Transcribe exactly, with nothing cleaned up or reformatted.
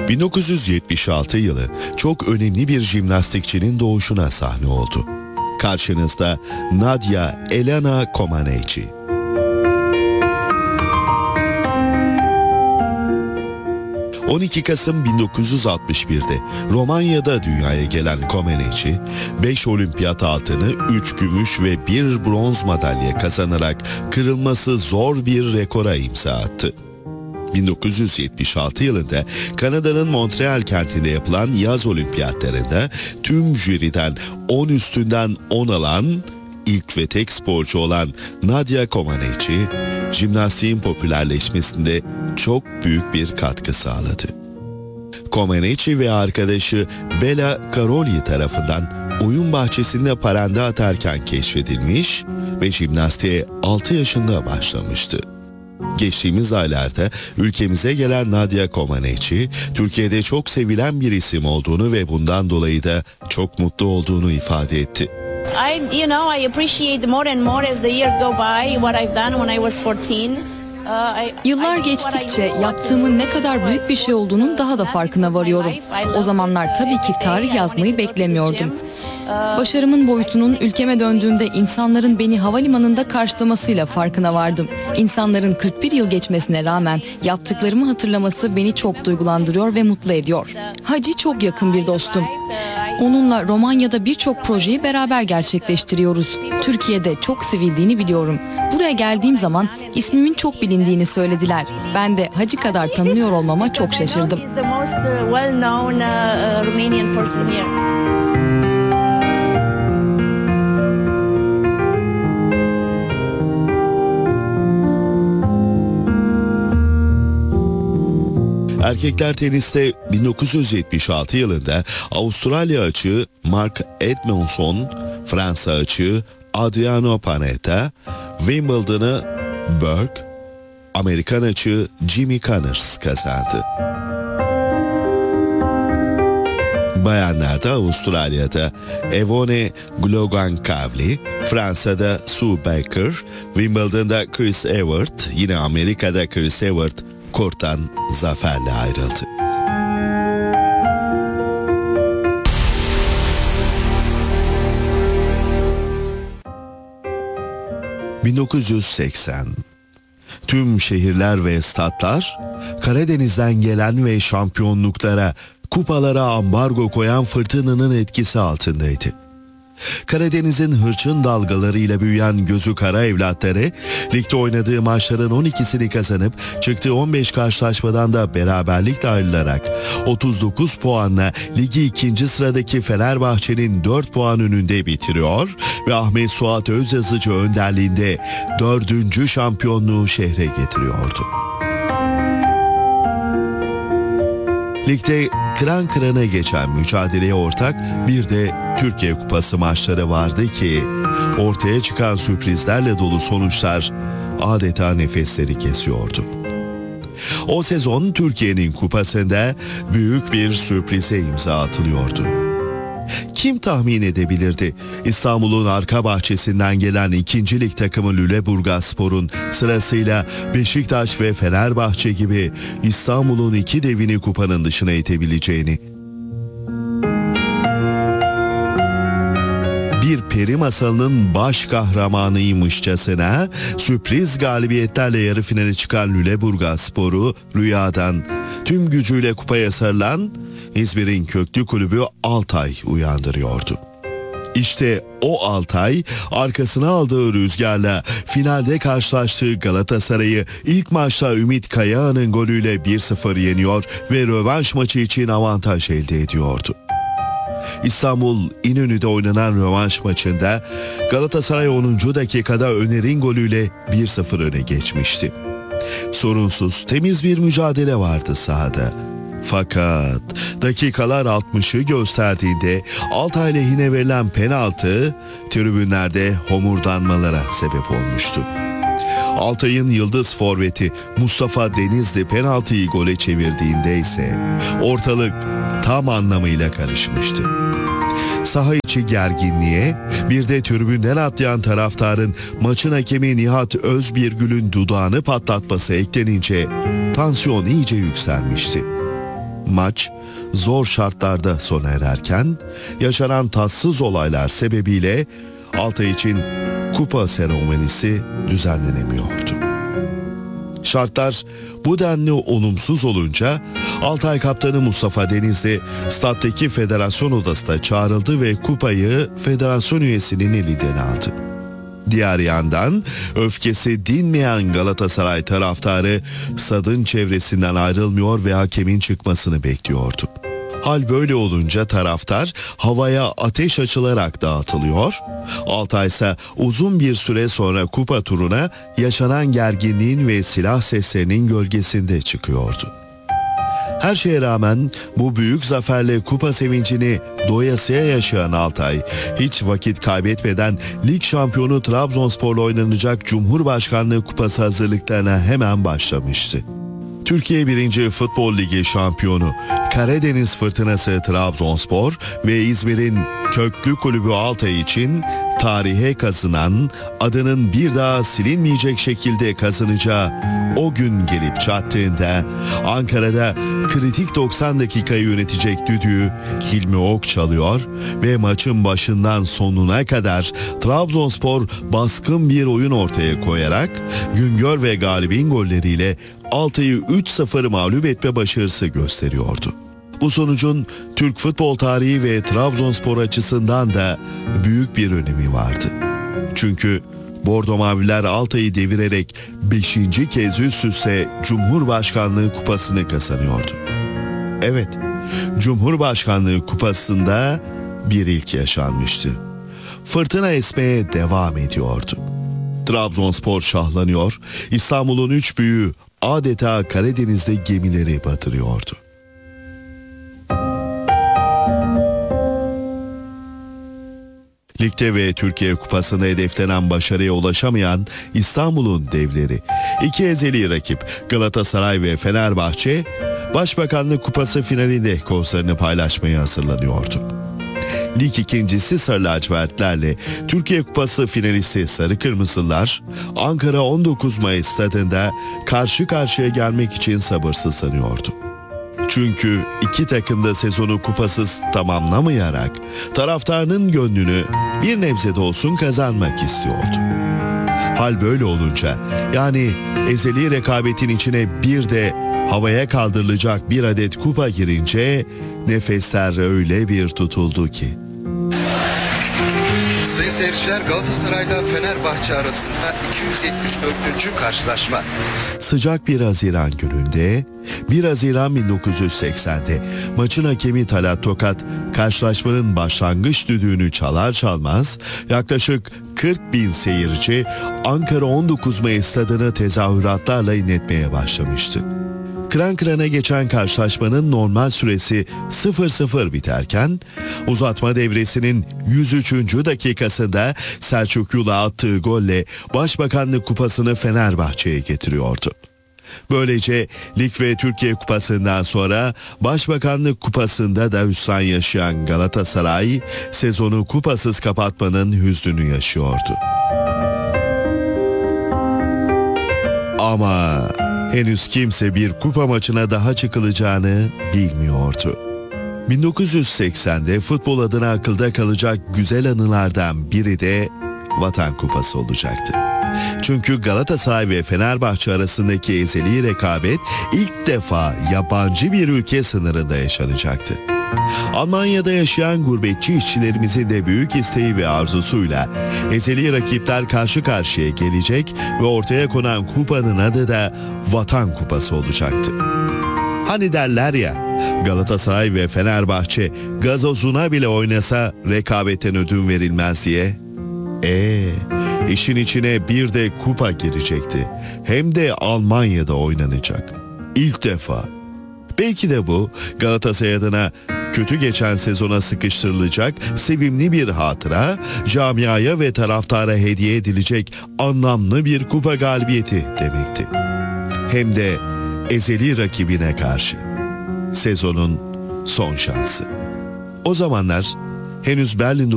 bin dokuz yüz yetmiş altı yılı çok önemli bir jimnastikçinin doğuşuna sahne oldu. Karşınızda Nadia Elena Comaneci. on iki Kasım bin dokuz yüz altmış bir'de Romanya'da dünyaya gelen Comaneci, beş olimpiyat altını, üç gümüş ve bir bronz madalya kazanarak kırılması zor bir rekora imza attı. bin dokuz yüz yetmiş altı yılında Kanada'nın Montreal kentinde yapılan yaz olimpiyatlarında tüm jüriden on üstünden on alan ilk ve tek sporcu olan Nadia Comaneci, jimnastiğin popülerleşmesinde çok büyük bir katkı sağladı. Comaneci ve arkadaşı Bela Karolyi tarafından oyun bahçesinde paranda atarken keşfedilmiş ve jimnastiğe altı yaşında başlamıştı. Geçtiğimiz aylarda ülkemize gelen Nadia Comaneci, Türkiye'de çok sevilen bir isim olduğunu ve bundan dolayı da çok mutlu olduğunu ifade etti. I, you know, I appreciate more and more as the years go by what I've done when I was fourteen. Yıllar geçtikçe yaptığımın ne kadar büyük bir şey olduğunun daha da farkına varıyorum. O zamanlar tabii ki tarih yazmayı beklemiyordum. Başarımın boyutunun ülkeme döndüğümde insanların beni havalimanında karşılamasıyla farkına vardım. İnsanların kırk bir yıl geçmesine rağmen yaptıklarımı hatırlaması beni çok duygulandırıyor ve mutlu ediyor. Hacı çok yakın bir dostum. Onunla Romanya'da birçok projeyi beraber gerçekleştiriyoruz. Türkiye'de çok sevildiğini biliyorum. Buraya geldiğim zaman ismimin çok bilindiğini söylediler. Ben de Hacı kadar tanınıyor olmama çok şaşırdım. Erkekler teniste bin dokuz yüz yetmiş altı yılında Avustralya açığı Mark Edmondson, Fransa açığı Adriano Panetta, Wimbledon'ı Berg, Amerikan açığı Jimmy Connors kazandı. Bayanlarda Avustralya'da Evonne Goolagong-Cavli, Fransa'da Sue Baker, Wimbledon'da Chris Evert, yine Amerika'da Chris Evert, korttan zaferle ayrıldı. bin dokuz yüz seksen. Tüm şehirler ve statlar Karadeniz'den gelen ve şampiyonluklara, kupalara ambargo koyan fırtınanın etkisi altındaydı. Karadeniz'in hırçın dalgalarıyla büyüyen gözü kara evlatları, ligde oynadığı maçların on ikisini kazanıp çıktığı on beş karşılaşmadan da beraberlikle ayrılarak otuz dokuz puanla ligi ikinci sıradaki Fenerbahçe'nin dört puan önünde bitiriyor ve Ahmet Suat Özyazıcı önderliğinde dördüncü şampiyonluğu şehre getiriyordu. Ligde kıran kırana geçen mücadeleye ortak bir de Türkiye Kupası maçları vardı ki ortaya çıkan sürprizlerle dolu sonuçlar adeta nefesleri kesiyordu. O sezon Türkiye'nin kupasında büyük bir sürprize imza atılıyordu. Kim tahmin edebilirdi? İstanbul'un arka bahçesinden gelen ikinci lig takımı Lüleburgazspor'un sırasıyla Beşiktaş ve Fenerbahçe gibi İstanbul'un iki devini kupanın dışına itebileceğini. Bir peri masalının baş kahramanıymışçasına sürpriz galibiyetlerle yarı finale çıkan Lüleburgazspor'u rüyadan tüm gücüyle kupaya sarılan İzmir'in köklü kulübü Altay uyandırıyordu. İşte o Altay arkasına aldığı rüzgarla finalde karşılaştığı Galatasaray'ı ilk maçta Ümit Kayağan'ın golüyle bir sıfır yeniyor ve rövanş maçı için avantaj elde ediyordu. İstanbul İnönü'de oynanan rövanş maçında Galatasaray onuncu dakikada Öner'in golüyle bir sıfır öne geçmişti. Sorunsuz, temiz bir mücadele vardı sahada. Fakat dakikalar altmışı gösterdiğinde Altay lehine verilen penaltı tribünlerde homurdanmalara sebep olmuştu. Altay'ın yıldız forveti Mustafa Denizli penaltıyı gole çevirdiğinde ise ortalık tam anlamıyla karışmıştı. Saha içi gerginliğe bir de tribünden atlayan taraftarın maçın hakemi Nihat Özbirgül'ün dudağını patlatması eklenince tansiyon iyice yükselmişti. maç zor şartlarda sona ererken yaşanan tatsız olaylar sebebiyle Altay için kupa seremonisi düzenlenemiyordu. Şartlar bu denli olumsuz olunca Altay kaptanı Mustafa Denizli stattaki federasyon odasına çağrıldı ve kupayı federasyon üyesinin elinden aldı. Diğer yandan öfkesi dinmeyen Galatasaray taraftarı stadın çevresinden ayrılmıyor ve hakemin çıkmasını bekliyordu. Hal böyle olunca taraftar havaya ateş açılarak dağıtılıyor. Altay ise uzun bir süre sonra kupa turuna yaşanan gerginliğin ve silah seslerinin gölgesinde çıkıyordu. Her şeye rağmen bu büyük zaferle kupa sevincini doyasıya yaşayan Altay, hiç vakit kaybetmeden lig şampiyonu Trabzonspor'la oynanacak Cumhurbaşkanlığı Kupası hazırlıklarına hemen başlamıştı. Türkiye birinci. Futbol Ligi şampiyonu Karadeniz Fırtınası Trabzonspor ve İzmir'in köklü kulübü Altay için tarihe kazınan, adının bir daha silinmeyecek şekilde kazanacağı o gün gelip çattığında Ankara'da kritik doksan dakikayı yönetecek düdüğü Hilmi Ok çalıyor ve maçın başından sonuna kadar Trabzonspor baskın bir oyun ortaya koyarak Güngör ve Galip'in golleriyle Altay'ı üç sıfır mağlup etme başarısı gösteriyordu. Bu sonucun Türk futbol tarihi ve Trabzonspor açısından da büyük bir önemi vardı. Çünkü Bordo Maviler Altay'ı devirerek beşinci kez üst üste Cumhurbaşkanlığı Kupası'nı kazanıyordu. Evet, Cumhurbaşkanlığı Kupası'nda bir ilk yaşanmıştı. Fırtına esmeye devam ediyordu. Trabzonspor şahlanıyor, İstanbul'un üç büyüğü adeta Karadeniz'de gemileri batırıyordu. Ligde ve Türkiye Kupası'nda hedeflenen başarıya ulaşamayan İstanbul'un devleri, iki ezeli rakip Galatasaray ve Fenerbahçe, Başbakanlık Kupası finalinde kozlarını paylaşmaya hazırlanıyordu. Lig ikincisi Sarı Lacivertlerle Türkiye Kupası finalisti Sarı Kırmızılar, Ankara on dokuz Mayıs stadında karşı karşıya gelmek için sabırsızlanıyordu. Çünkü iki takım da sezonu kupasız tamamlamayarak taraftarının gönlünü bir nebze de olsun kazanmak istiyordu. Hal böyle olunca, yani ezeli rekabetin içine bir de havaya kaldırılacak bir adet kupa girince nefesler öyle bir tutuldu ki. Sayın seyirciler, Galatasaray'la Fenerbahçe arasında iki yüz yetmiş dördüncü karşılaşma. Sıcak bir Haziran gününde, bir Haziran bin dokuz yüz seksende maçın hakemi Talat Tokat, karşılaşmanın başlangıç düdüğünü çalar çalmaz yaklaşık kırk bin seyirci Ankara on dokuz Mayıs stadını tezahüratlarla inletmeye başlamıştı. Kıran kırana geçen karşılaşmanın normal süresi sıfır sıfır biterken uzatma devresinin yüz üçüncü dakikasında Selçuk Yula attığı golle Başbakanlık Kupası'nı Fenerbahçe'ye getiriyordu. Böylece Lig ve Türkiye Kupası'ndan sonra Başbakanlık Kupası'nda da hüsran yaşayan Galatasaray sezonu kupasız kapatmanın hüznünü yaşıyordu. Ama henüz kimse bir kupa maçına daha çıkılacağını bilmiyordu. bin dokuz yüz seksende futbol adına akılda kalacak güzel anılardan biri de Vatan Kupası olacaktı. Çünkü Galatasaray ve Fenerbahçe arasındaki ezeli rekabet ilk defa yabancı bir ülke sınırında yaşanacaktı. Almanya'da yaşayan gurbetçi işçilerimizin de büyük isteği ve arzusuyla ezeli rakipler karşı karşıya gelecek ve ortaya konan kupanın adı da Vatan Kupası olacaktı. Hani derler ya, Galatasaray ve Fenerbahçe gazozuna bile oynasa rekabetten ödün verilmez diye. Eee işin içine bir de kupa girecekti. Hem de Almanya'da oynanacak. İlk defa. Belki de bu Galatasaray adına kötü geçen sezona sıkıştırılacak sevimli bir hatıra, camiaya ve taraftara hediye edilecek anlamlı bir kupa galibiyeti demekti. Hem de ezeli rakibine karşı. Sezonun son şansı. O zamanlar henüz Berlin